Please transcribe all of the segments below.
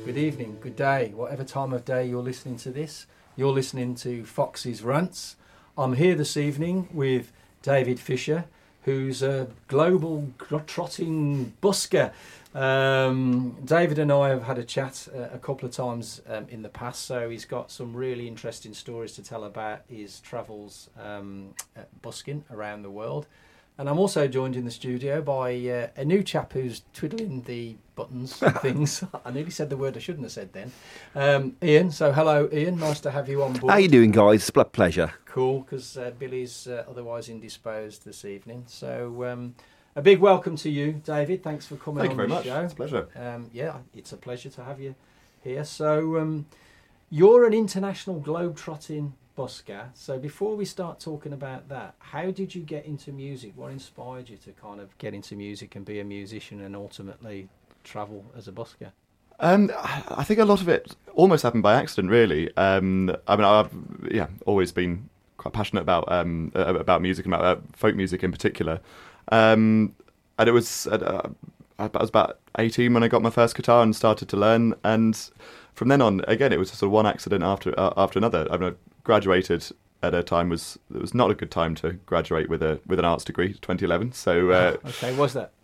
good evening, good day, whatever time of day you're listening to this. You're listening to Fox's Rants. I'm here this evening with David Fisher, who's a global trotting busker. David and I have had a chat a couple of times in the past, so he's got some really interesting stories to tell about his travels busking around the world. And I'm also joined in the studio by a new chap who's twiddling the buttons and things. I nearly said the word I shouldn't have said then. Ian, so hello Ian, nice to have you on board. How you doing, guys? It's a pleasure. Cool, because Billy's otherwise indisposed this evening. So a big welcome to you, David. Thanks for coming on the show. Thank you very much. It's a pleasure. Yeah, it's a pleasure to have you here. So you're an international globe-trotting busker. So before we start talking about that, how did you get into music? What inspired you to kind of get into music and be a musician and ultimately travel as a busker? I think a lot of it almost happened by accident, really. I've always been quite passionate about music and about folk music in particular. And it was I was about 18 when I got my first guitar and started to learn. And from then on, again, it was sort of one accident after another. I graduated at a time it was not a good time to graduate with an arts degree, 2011. So okay, was that?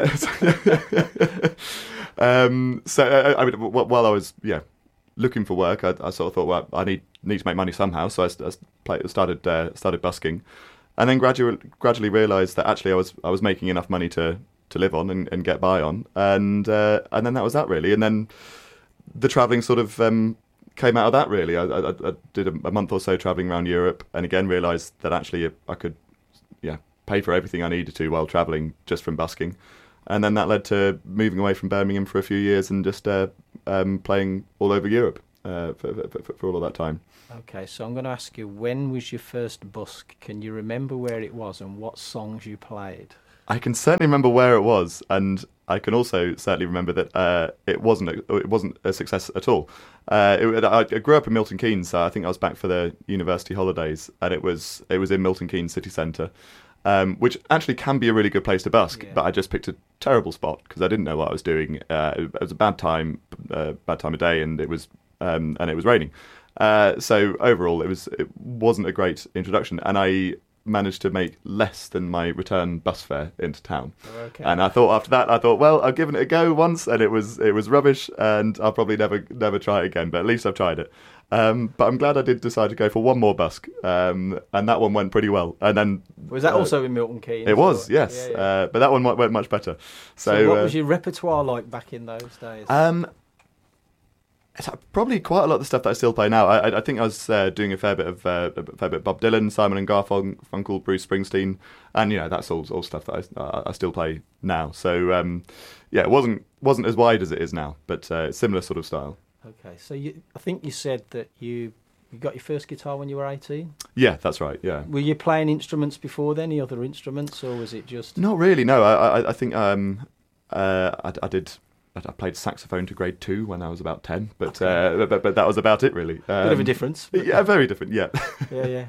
While I was looking for work, I sort of thought, well, I need to make money somehow. So I started busking, and then gradually realised that actually I was making enough money to live on and get by on, and then that was that really, and then the travelling sort of came out of that really. I did a month or so travelling around Europe, and again realised that actually I could pay for everything I needed to while travelling just from busking. And then that led to moving away from Birmingham for a few years and just playing all over Europe for all of that time. Okay, so I'm going to ask you, when was your first busk? Can you remember where it was and what songs you played? I can certainly remember where it was, and I can also certainly remember that it wasn't a success at all. I grew up in Milton Keynes, so I think I was back for the university holidays, and it was in Milton Keynes city centre, which actually can be a really good place to busk. But I just picked a terrible spot because I didn't know what I was doing. It was a bad time of day, and it was raining. So overall, it wasn't a great introduction, and I managed to make less than my return bus fare into town. Okay. And I thought after that, well, I've given it a go once, and it was rubbish, and I'll probably never try it again. But at least I've tried it. But I'm glad I did decide to go for one more busk, and that one went pretty well. And then was that also in Milton Keynes? It was, yes. Yeah. But that one went much better. So what was your repertoire like back in those days? It's probably quite a lot of the stuff that I still play now. I think I was doing a fair bit of Bob Dylan, Simon and Garfunkel, Bruce Springsteen, and that's all stuff that I still play now. So it wasn't as wide as it is now, but similar sort of style. Okay, so I think you said that you got your first guitar when you were 18? Yeah, that's right. Yeah. Were you playing instruments before then? Any other instruments, or was it just? Not really. No, I think I did. I played saxophone to grade 2 when I was about 10, but that was about it really. Bit of a difference. Yeah, very different. Yeah. Yeah.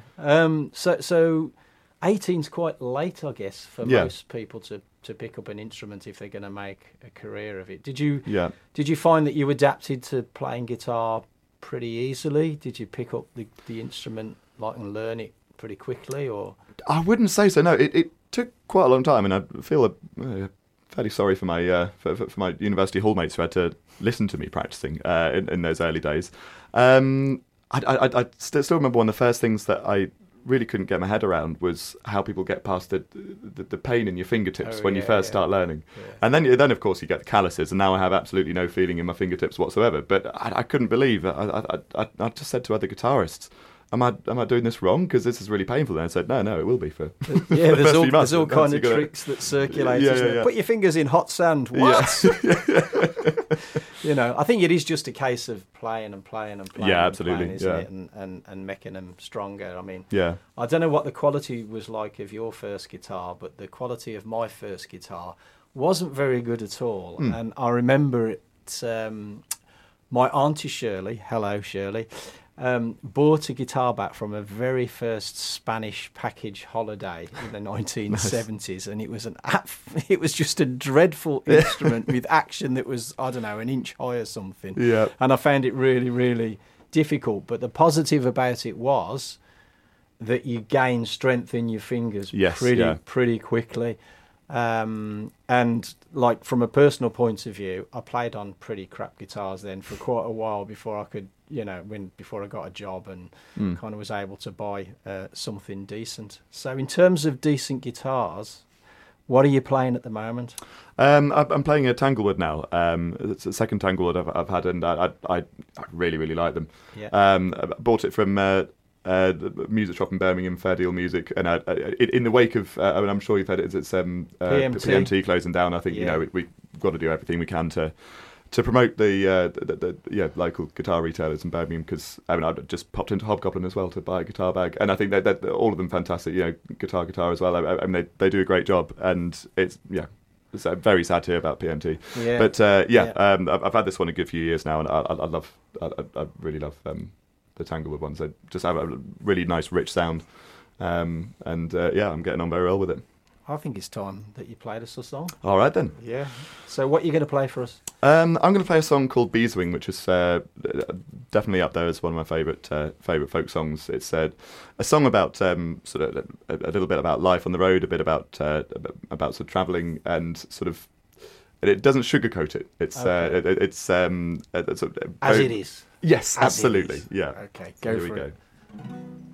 So 18's quite late, I guess, for most people to pick up an instrument if they're going to make a career of it. Did you find that you adapted to playing guitar pretty easily? Did you pick up the instrument and learn it pretty quickly, or? I wouldn't say so. No, it took quite a long time, and I feel fairly sorry for my for my university hallmates who had to listen to me practicing in those early days. I still remember one of the first things that I really couldn't get my head around was how people get past the pain in your fingertips when you first start learning. Yeah. And then of course you get the calluses, and now I have absolutely no feeling in my fingertips whatsoever. But I couldn't believe it. I just said to other guitarists, Am I doing this wrong? Because this is really painful. And I said, no, it will be for there's all kind of tricks that circulate. Yeah. Put your fingers in hot sand. What? Yeah. I think it is just a case of playing. Yeah, absolutely. Isn't it? And making them stronger. I mean, I don't know what the quality was like of your first guitar, but the quality of my first guitar wasn't very good at all. And I remember it. My auntie Shirley, hello Shirley. bought a guitar back from a very first Spanish package holiday in the 1970s, and it was just a dreadful instrument with action that was, I don't know, an inch high or something. Yeah. And I found it really, really difficult. But the positive about it was that you gain strength in your fingers pretty quickly. And like from a personal point of view, I played on pretty crap guitars then for quite a while before I could, before I got a job and kind of was able to buy something decent. So in terms of decent guitars, what are you playing at the moment? I'm playing a Tanglewood now. It's the second Tanglewood I've had, and I really, really like them. Yeah. I bought it from the music shop in Birmingham, Fair Deal Music, and in the wake of, I'm sure you've heard it, it's PMT closing down. I think we've got to do everything we can to promote the local guitar retailers in Birmingham, because I just popped into Hobgoblin as well to buy a guitar bag, and I think they're all of them fantastic. Guitar as well. I mean they do a great job, and it's very sad to hear about PMT. Yeah. But I've had this one a good few years now, and I really love the Tanglewood ones. They just have a really nice, rich sound, and I'm getting on very well with it. I think it's time that you played us a song. All right then. Yeah. So what are you going to play for us? I'm going to play a song called Beeswing, which is definitely up there as one of my favourite folk songs. It's a song about sort of a little bit about life on the road, a bit about sort of travelling, and sort of it doesn't sugarcoat it. It's as it is. Yes, As absolutely. it is. Yeah. Okay, go Here for we it. go.